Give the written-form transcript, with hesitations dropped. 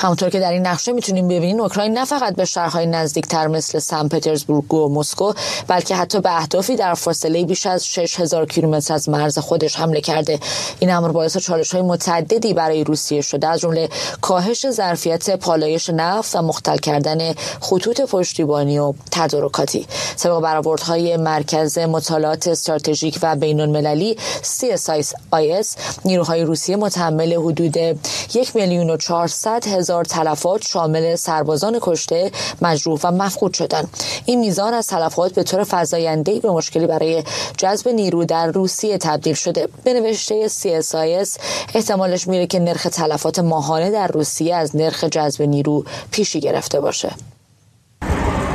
همونطور که در این نقشه میتونیم ببینیم اوکراین نه فقط به شهرهای نزدیکتر مثل سن پترزبورگ و مسکو بلکه حتی به اهدافی در فاصله بیش از 6000 کیلومتر از مرز خودش حمله کرده. این امر باعث چالش‌های متعددی برای روسیه شده، از جمله کاهش ظرفیت پالایش نفت و مختل کردن خطوط پشتیبانی و تدارکاتی. طبق برآوردهای مرکز مطالعات استراتژیک و بین‌المللی CSIS، نیروهای روسیه متحمل حدود 1,400,000 تلفات شامل سربازان کشته، مجروح و مفقود شدند. این میزان از تلفات به طور فزاینده‌ای به مشکلی برای جذب نیرو در روسیه تبدیل شده. به نوشته CSIS احتمالش میره که نرخ تلفات ماهانه در روسیه از نرخ جذب نیرو پیشی گرفته باشه.